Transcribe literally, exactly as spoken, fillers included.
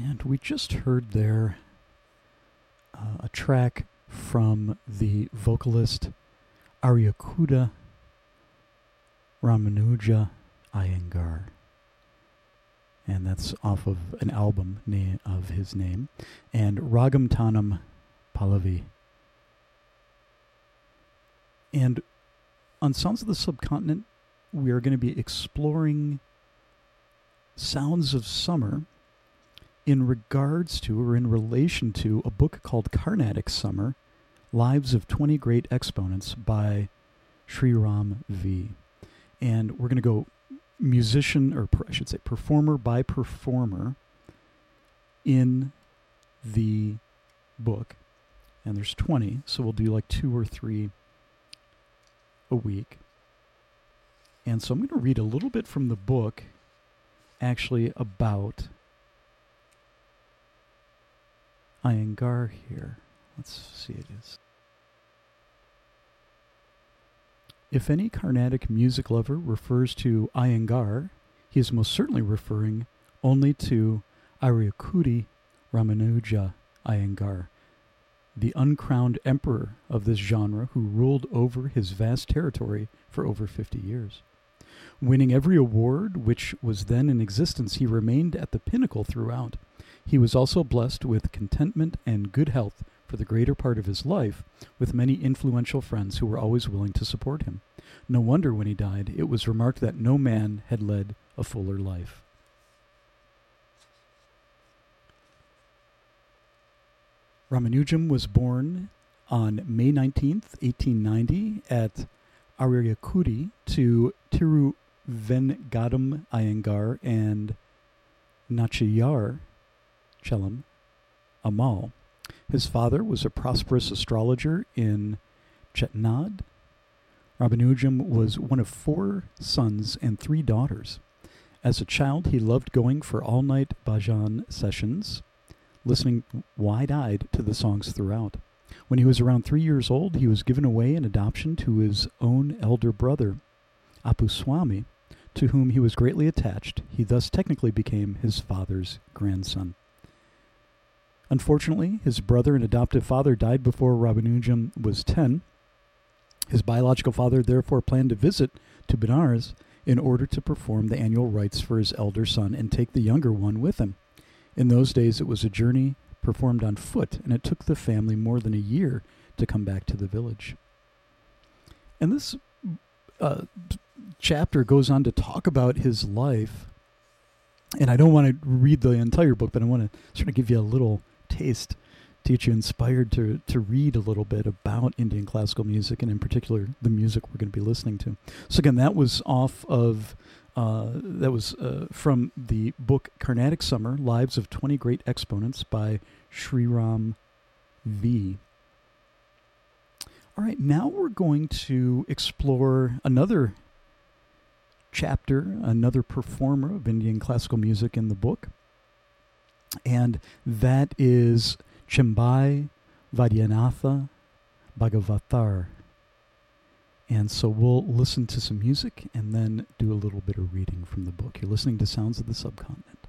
And we just heard there uh, a track from the vocalist Aryakuda Ramanuja Iyengar. And that's off of an album na- of his name. And Ragam Tanam Pallavi. And on Sounds of the Subcontinent, we are going to be exploring sounds of summer in regards to, or in relation to, a book called Carnatic Summer, Lives of twenty Great Exponents by Sri Ram V. And we're going to go musician, or per, I should say performer by performer in the book. And there's twenty, so we'll do like two or three a week. And so I'm going to read a little bit from the book, actually, about Iyengar here. Let's see it is. If any Carnatic music lover refers to Iyengar, he is most certainly referring only to Aryakudi Ramanuja Iyengar, the uncrowned emperor of this genre who ruled over his vast territory for over fifty years. Winning every award which was then in existence, he remained at the pinnacle throughout. He was also blessed with contentment and good health for the greater part of his life, with many influential friends who were always willing to support him. No wonder when he died, it was remarked that no man had led a fuller life. Ramanujam was born on May nineteenth, eighteen ninety, at Aryakudi to Tiruvengadam Iyengar and Nachiyar Chelam Amal. His father was a prosperous astrologer in Chetnad. Ramanujam was one of four sons and three daughters. As a child, he loved going for all-night bhajan sessions, listening wide-eyed to the songs throughout. When he was around three years old, he was given away in adoption to his own elder brother, Apuswami, to whom he was greatly attached. He thus technically became his father's grandson. Unfortunately, his brother and adoptive father died before Ramanujam was ten. His biological father therefore planned to visit to Benares in order to perform the annual rites for his elder son and take the younger one with him. In those days, it was a journey performed on foot, and it took the family more than a year to come back to the village. And this uh, chapter goes on to talk about his life, and I don't want to read the entire book, but I want to sort of give you a little taste to get you inspired to, to read a little bit about Indian classical music, and in particular, the music we're going to be listening to. So again, that was off of Uh, that was uh, from the book Carnatic Summer, Lives of twenty Great Exponents by Sri Ram V. All right, now we're going to explore another chapter, another performer of Indian classical music in the book, and that is Chembai Vaidyanatha Bhagavathar. And so we'll listen to some music and then do a little bit of reading from the book. You're listening to Sounds of the Subcontinent.